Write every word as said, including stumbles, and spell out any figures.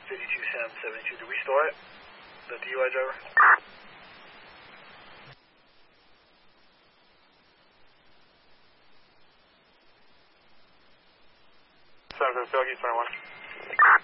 fifty-two Sam seventy-two. Did we store it? The D U I driver? seven for the Phil, twenty-one.